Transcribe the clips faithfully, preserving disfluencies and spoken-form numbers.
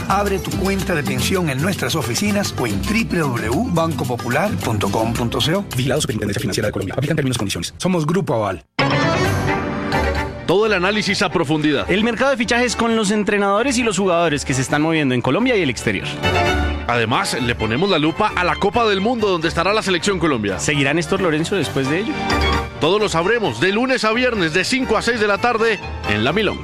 Abre tu cuenta de pensión en nuestras oficinas o en doble u doble u doble u punto banco popular punto com punto co. Vigilado Superintendencia Financiera de Colombia. Aplican términos y condiciones. Somos Grupo Aval. Todo el análisis a profundidad. El mercado de fichajes con los entrenadores y los jugadores que se están moviendo en Colombia y el exterior. Además, le ponemos la lupa a la Copa del Mundo, donde estará la Selección Colombia. ¿Seguirá Néstor Lorenzo después de ello? Todo lo sabremos de lunes a viernes de cinco a seis de la tarde en La Milonga.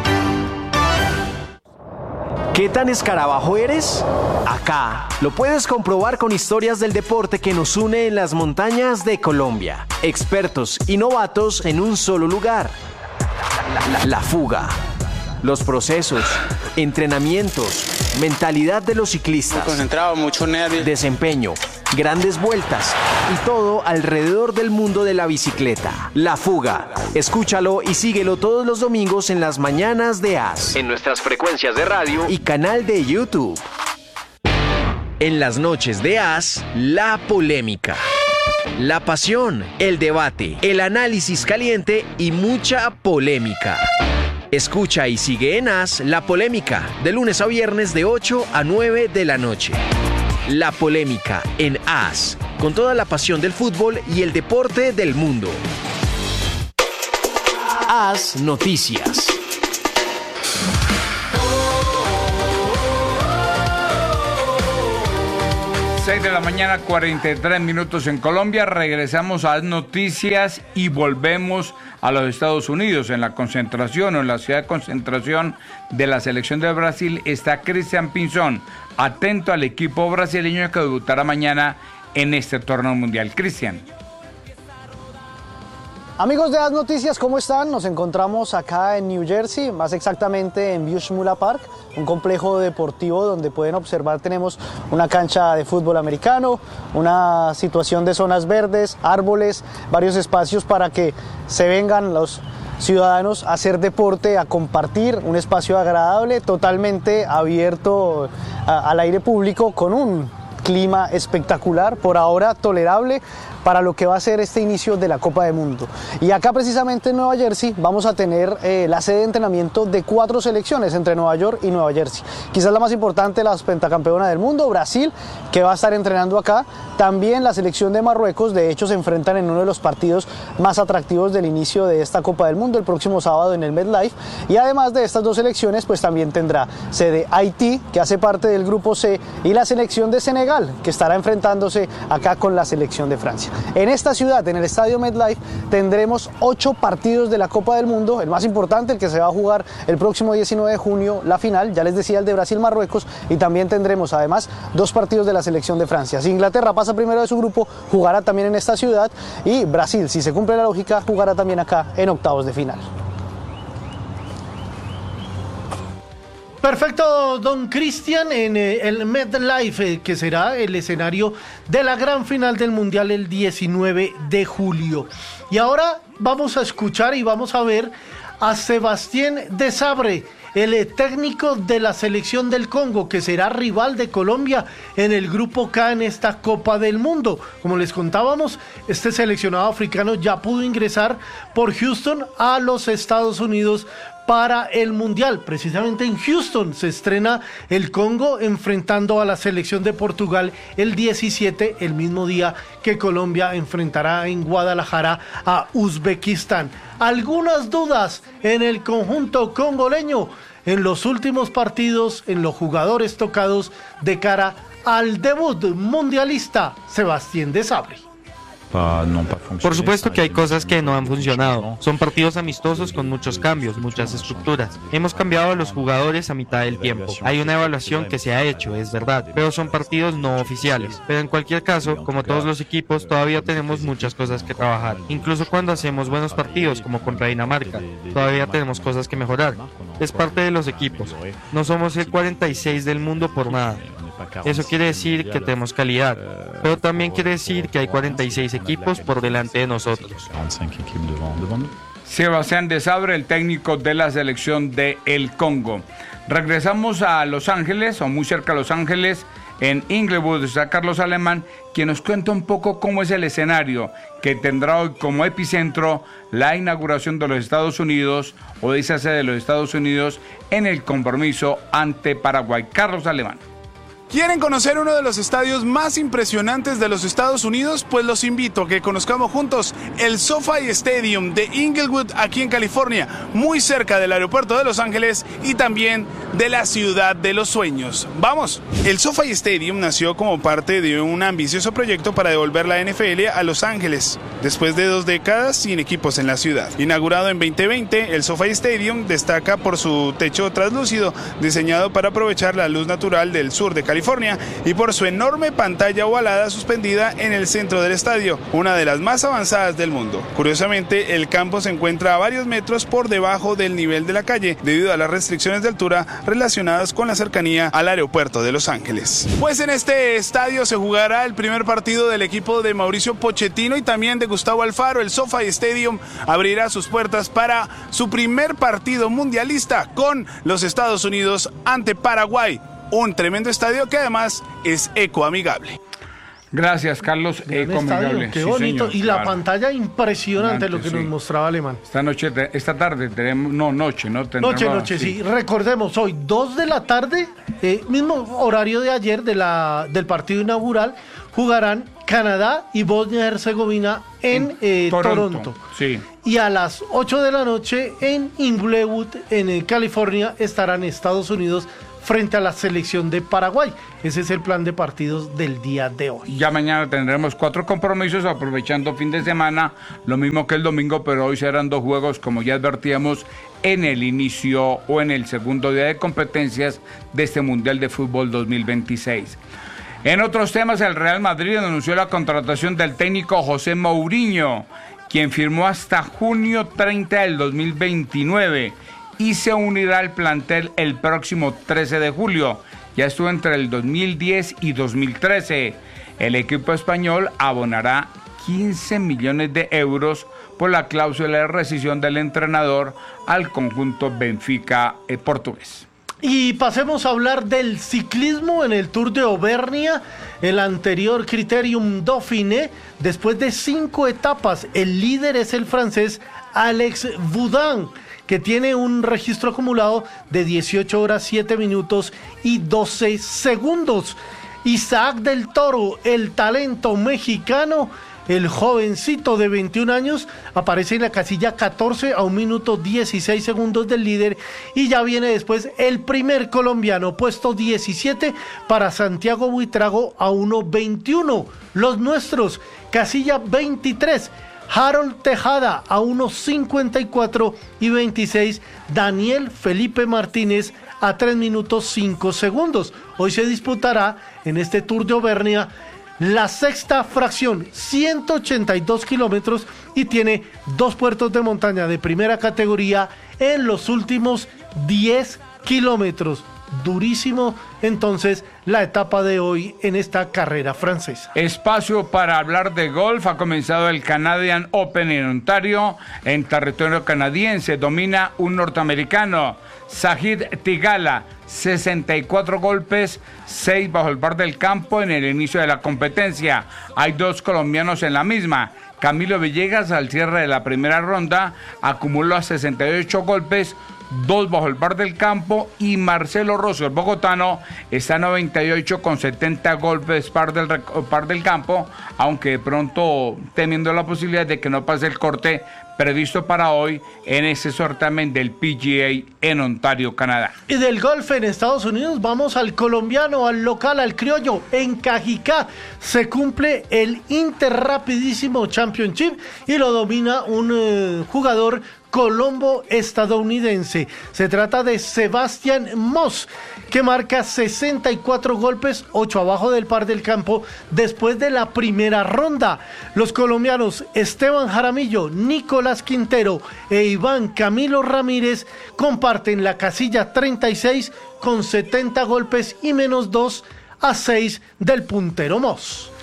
¿Qué tan escarabajo eres? Acá lo puedes comprobar con historias del deporte que nos une en las montañas de Colombia. Expertos y novatos en un solo lugar. La, la, la fuga. Los procesos, entrenamientos, mentalidad de los ciclistas. Muy concentrado, mucho nervio. Desempeño, grandes vueltas y todo alrededor del mundo de la bicicleta. La Fuga. Escúchalo y síguelo todos los domingos en las mañanas de A S. En nuestras frecuencias de radio y canal de YouTube. En las noches de A S, la polémica. La pasión, el debate, el análisis caliente y mucha polémica. Escucha y sigue en A S La Polémica, de lunes a viernes de ocho a nueve de la noche. La Polémica en A S, con toda la pasión del fútbol y el deporte del mundo. A S Noticias. seis de la mañana, cuarenta y tres minutos en Colombia. Regresamos a las noticias y volvemos a los Estados Unidos. En la concentración o en la ciudad de concentración de la selección de Brasil está Cristian Pinzón, atento al equipo brasileño que debutará mañana en este torneo mundial. Cristian. Amigos de A S Noticias, ¿cómo están? Nos encontramos acá en New Jersey, más exactamente en Bushmula Park, un complejo deportivo donde pueden observar tenemos una cancha de fútbol americano, una situación de zonas verdes, árboles, varios espacios para que se vengan los ciudadanos a hacer deporte, a compartir, un espacio agradable, totalmente abierto a, al aire público con un clima espectacular, por ahora tolerable para lo que va a ser este inicio de la Copa del Mundo. Y acá precisamente en Nueva Jersey vamos a tener eh, la sede de entrenamiento de cuatro selecciones entre Nueva York y Nueva Jersey. Quizás la más importante, la pentacampeona del mundo, Brasil, que va a estar entrenando acá. También la selección de Marruecos, de hecho se enfrentan en uno de los partidos más atractivos del inicio de esta Copa del Mundo el próximo sábado en el MetLife. Y además de estas dos selecciones, pues también tendrá sede Haití, que hace parte del grupo C, y la selección de Senegal, que estará enfrentándose acá con la selección de Francia. En esta ciudad, en el estadio MetLife, tendremos ocho partidos de la Copa del Mundo, el más importante, el que se va a jugar el próximo diecinueve de junio, la final, ya les decía, el de Brasil-Marruecos, y también tendremos además dos partidos de la selección de Francia. Si Inglaterra pasa primero de su grupo, jugará también en esta ciudad, y Brasil, si se cumple la lógica, jugará también acá en octavos de final. Perfecto, don Cristian, en eh, el MetLife, eh, que será el escenario de la gran final del Mundial el diecinueve de julio. Y ahora vamos a escuchar y vamos a ver a Sebastián Desabre, el eh, técnico de la selección del Congo, que será rival de Colombia en el grupo K en esta Copa del Mundo. Como les contábamos, este seleccionado africano ya pudo ingresar por Houston a los Estados Unidos para el Mundial. Precisamente en Houston se estrena el Congo enfrentando a la selección de Portugal el diecisiete, el mismo día que Colombia enfrentará en Guadalajara a Uzbekistán. Algunas dudas en el conjunto congoleño en los últimos partidos, en los jugadores tocados de cara al debut mundialista. Sebastián Desabre. Por supuesto que hay cosas que no han funcionado. Son partidos amistosos con muchos cambios, muchas estructuras. Hemos cambiado a los jugadores a mitad del tiempo. Hay una evaluación que se ha hecho, es verdad, pero son partidos no oficiales. Pero en cualquier caso, como todos los equipos, todavía tenemos muchas cosas que trabajar. Incluso cuando hacemos buenos partidos, como contra Dinamarca, todavía tenemos cosas que mejorar. Es parte de los equipos. No somos el cuarenta y seis del mundo por nada. Eso quiere decir que tenemos calidad, pero también quiere decir que hay cuarenta y seis equipos por delante de nosotros. Sebastián Desabre, el técnico de la selección de El Congo. Regresamos a Los Ángeles, o muy cerca de Los Ángeles. En Inglewood está Carlos Alemán, quien nos cuenta un poco cómo es el escenario que tendrá hoy como epicentro la inauguración de los Estados Unidos, o de esa sede de los Estados Unidos, en el compromiso ante Paraguay. Carlos Alemán. ¿Quieren conocer uno de los estadios más impresionantes de los Estados Unidos? Pues los invito a que conozcamos juntos el SoFi Stadium de Inglewood, aquí en California, muy cerca del aeropuerto de Los Ángeles y también de la ciudad de los sueños. ¡Vamos! El SoFi Stadium nació como parte de un ambicioso proyecto para devolver la N F L a Los Ángeles, después de dos décadas sin equipos en la ciudad. Inaugurado en veinte veinte, el SoFi Stadium destaca por su techo translúcido, diseñado para aprovechar la luz natural del sur de California, California, y por su enorme pantalla ovalada suspendida en el centro del estadio, una de las más avanzadas del mundo. Curiosamente, el campo se encuentra a varios metros por debajo del nivel de la calle, debido a las restricciones de altura relacionadas con la cercanía al aeropuerto de Los Ángeles. Pues en este estadio se jugará el primer partido del equipo de Mauricio Pochettino y también de Gustavo Alfaro. El SoFi Stadium abrirá sus puertas para su primer partido mundialista con los Estados Unidos ante Paraguay. Un tremendo estadio que además es ecoamigable. Gracias, Carlos. Ecoamigable. Qué sí, bonito. señor, y la claro. pantalla impresionante, Antes, lo que sí. nos mostraba Alemán. Esta noche, esta tarde tenemos, no, noche, ¿no? Tendremos, noche, noche, sí. sí. Recordemos, hoy, dos de la tarde, eh, mismo horario de ayer de la, del partido inaugural, jugarán Canadá y Bosnia y Herzegovina en, en eh, Toronto. Toronto. Sí. Y a las ocho de la noche en Inglewood, en eh, California, estarán Estados Unidos frente a la selección de Paraguay. Ese es el plan de partidos del día de hoy. Ya mañana tendremos cuatro compromisos, aprovechando fin de semana, lo mismo que el domingo, pero hoy serán dos juegos, como ya advertíamos, en el inicio o en el segundo día de competencias de este Mundial de Fútbol dos mil veintiséis. En otros temas, el Real Madrid anunció la contratación del técnico José Mourinho, quien firmó hasta junio treinta del dos mil veintinueve y se unirá al plantel el próximo trece de julio. Ya estuvo entre el dos mil diez y dos mil trece. El equipo español abonará quince millones de euros por la cláusula de rescisión del entrenador al conjunto Benfica eh, portugués. Y pasemos a hablar del ciclismo en el Tour de Auvernia, el anterior Criterium Dauphiné. Después de cinco etapas, el líder es el francés Alex Boudin, que tiene un registro acumulado de dieciocho horas, siete minutos y doce segundos. Isaac del Toro, el talento mexicano, el jovencito de veintiún años, aparece en la casilla catorce a un minuto dieciséis segundos del líder, y ya viene después el primer colombiano, puesto diecisiete para Santiago Buitrago a uno veintiuno. Los nuestros, casilla veintitrés, Harold Tejada a uno cincuenta y cuatro y veintiséis, Daniel Felipe Martínez a tres minutos cinco segundos. Hoy se disputará en este Tour de Auvernia la sexta fracción, ciento ochenta y dos kilómetros, y tiene dos puertos de montaña de primera categoría en los últimos diez kilómetros. Durísimo entonces la etapa de hoy en esta carrera francesa. Espacio para hablar de golf. Ha comenzado el Canadian Open en Ontario, en territorio canadiense. Domina un norteamericano, Sahid Tigala, sesenta y cuatro golpes, seis bajo el par del campo en el inicio de la competencia. Hay dos colombianos en la misma. Camilo Villegas, al cierre de la primera ronda, acumuló sesenta y ocho golpes, dos bajo el par del campo, y Marcelo Rosso, el bogotano, está a noventa y ocho con setenta golpes par del, par del campo, aunque de pronto temiendo la posibilidad de que no pase el corte previsto para hoy en ese certamen del P G A en Ontario, Canadá. Y del golf en Estados Unidos vamos al colombiano, al local, al criollo. En Cajicá se cumple el Interrapidísimo Championship y lo domina un eh, jugador colombo estadounidense. Se trata de Sebastián Moss, que marca sesenta y cuatro golpes, ocho abajo del par del campo después de la primera ronda. Los colombianos Esteban Jaramillo, Nicolás Quintero e Iván Camilo Ramírez comparten la casilla treinta y seis con setenta golpes y menos dos a seis del puntero Moss.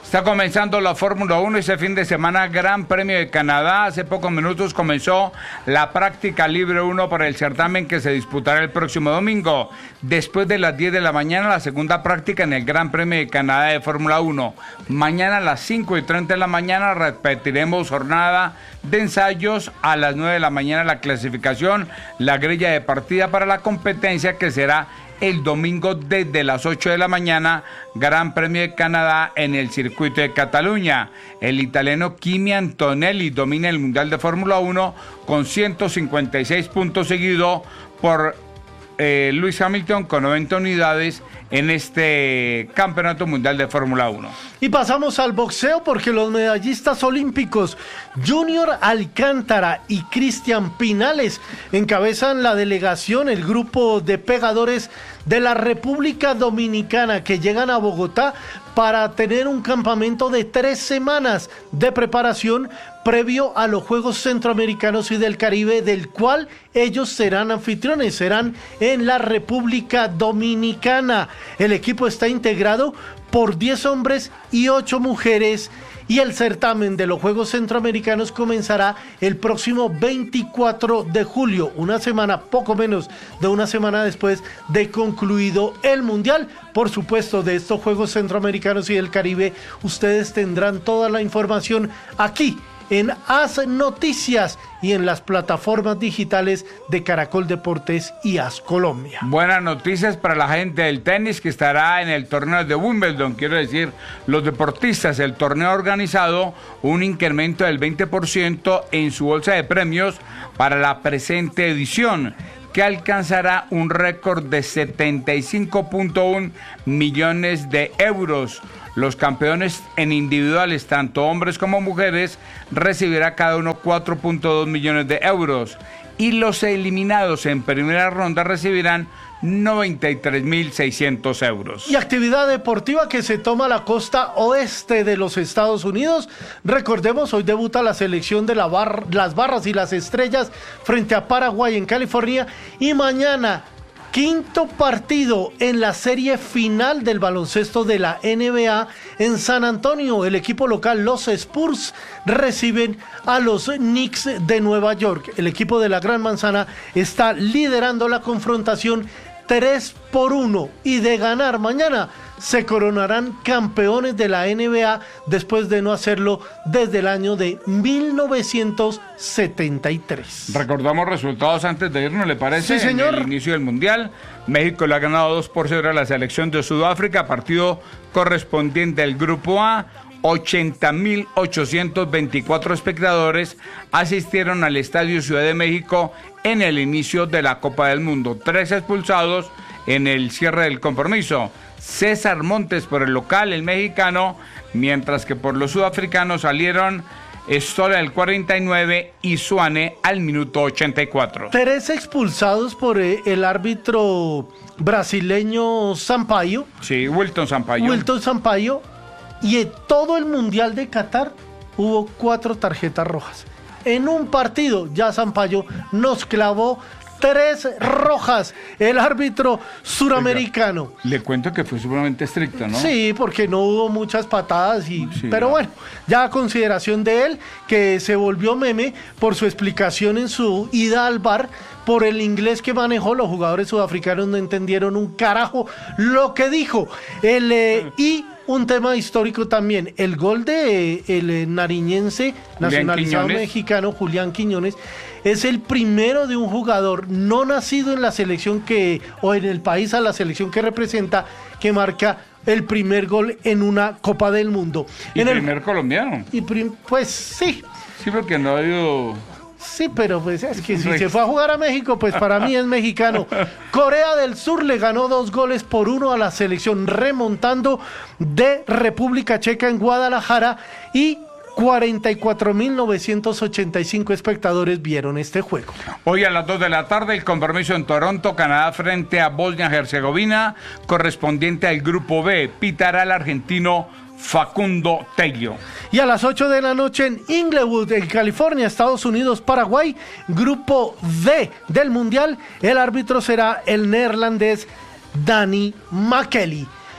Está comenzando la Fórmula uno ese fin de semana, Gran Premio de Canadá. Hace pocos minutos comenzó la práctica libre uno para el certamen que se disputará el próximo domingo. Después de las diez de la mañana, la segunda práctica en el Gran Premio de Canadá de Fórmula uno. Mañana a las cinco y treinta de la mañana repetiremos jornada de ensayos. A las nueve de la mañana la clasificación, la grilla de partida para la competencia que será el domingo desde las ocho de la mañana, Gran Premio de Canadá en el circuito de Cataluña. El italiano Kimi Antonelli domina el Mundial de Fórmula uno con ciento cincuenta y seis puntos, seguido por eh, Lewis Hamilton con noventa unidades en este Campeonato Mundial de Fórmula uno. Y pasamos al boxeo porque los medallistas olímpicos Junior Alcántara y Cristian Pinales encabezan la delegación, el grupo de pegadores de la República Dominicana, que llegan a Bogotá para tener un campamento de tres semanas de preparación previo a los Juegos Centroamericanos y del Caribe, del cual ellos serán anfitriones, serán en la República Dominicana. El equipo está integrado por diez hombres y ocho mujeres, y el certamen de los Juegos Centroamericanos comenzará el próximo veinticuatro de julio, una semana, poco menos de una semana después de concluido el Mundial. Por supuesto, de estos Juegos Centroamericanos y del Caribe, ustedes tendrán toda la información aquí en As Noticias y en las plataformas digitales de Caracol Deportes y As Colombia. Buenas noticias para la gente del tenis que estará en el torneo de Wimbledon. Quiero decir, los deportistas, el torneo ha organizado un incremento del veinte por ciento en su bolsa de premios para la presente edición, que alcanzará un récord de setenta y cinco punto uno millones de euros. Los campeones en individuales, tanto hombres como mujeres, recibirá cada uno cuatro punto dos millones de euros. Y los eliminados en primera ronda recibirán noventa y tres mil seiscientos euros. Y actividad deportiva que se toma la costa oeste de los Estados Unidos. Recordemos, hoy debuta la selección de la bar, las Barras y las Estrellas frente a Paraguay en California. Y mañana, quinto partido en la serie final del baloncesto de la N B A en San Antonio. El equipo local, los Spurs, reciben a los Knicks de Nueva York. El equipo de la Gran Manzana está liderando la confrontación tres por uno, y de ganar mañana se coronarán campeones de la N B A después de no hacerlo desde el año de mil novecientos setenta y tres. Recordamos resultados antes de irnos, ¿le parece? Sí, señor. En el inicio del Mundial, México le ha ganado dos por cero a la selección de Sudáfrica, partido correspondiente al Grupo A. ochenta mil ochocientos veinticuatro espectadores asistieron al Estadio Ciudad de México en el inicio de la Copa del Mundo. Tres expulsados en el cierre del compromiso. César Montes por el local, el mexicano, mientras que por los sudafricanos salieron Stola al cuarenta y nueve y Suane al minuto ochenta y cuatro. Tres expulsados por eh, el árbitro brasileño Sampaio. Sí, Wilton Sampaio. Wilton Sampaio. Y en todo el Mundial de Qatar hubo cuatro tarjetas rojas. En un partido ya Sampaio nos clavó tres rojas, el árbitro suramericano. Oiga, le cuento que fue sumamente estricto, ¿no? Sí, porque no hubo muchas patadas, y, sí, pero no. bueno, ya a consideración de él, que se volvió meme por su explicación en su ida al bar, por el inglés que manejó. Los jugadores sudafricanos no entendieron un carajo lo que dijo. El, eh, y un tema histórico también, el gol de eh, el eh, nariñense nacionalizado Quiñones. mexicano Julián Quiñones es el primero de un jugador no nacido en la selección que, o en el país a la selección que representa, que marca el primer gol en una Copa del Mundo. Y en primer el, colombiano. Y prim, pues sí. Sí, porque no ha habido... Sí, pero pues es que si se fue a jugar a México, pues para mí es mexicano. Corea del Sur le ganó dos goles por uno a la selección, remontando de República Checa en Guadalajara, y cuarenta y cuatro mil novecientos ochenta y cinco espectadores vieron este juego. Hoy a las dos de la tarde el compromiso en Toronto, Canadá frente a Bosnia-Herzegovina, correspondiente al Grupo B. Pitará el argentino Facundo Tello. Y a las ocho de la noche en Inglewood, en California, Estados Unidos, Paraguay, Grupo D del Mundial, el árbitro será el neerlandés Danny McKelly.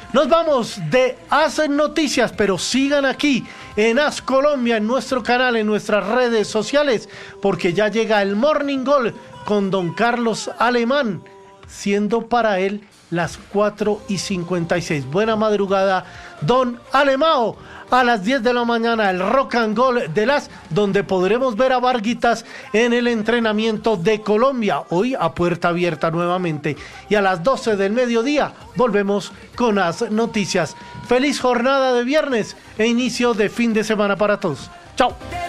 Nos vamos de As Noticias, pero sigan aquí en As Colombia, en nuestro canal, en nuestras redes sociales, porque ya llega el Morning Goal con don Carlos Alemán, siendo para él las cuatro y cincuenta y seis. Buena madrugada, don Alemao. A las diez de la mañana el Rock and Goal de las, donde podremos ver a Varguitas en el entrenamiento de Colombia, hoy a puerta abierta nuevamente. Y a las doce del mediodía volvemos con As Noticias. Feliz jornada de viernes e inicio de fin de semana para todos. Chao.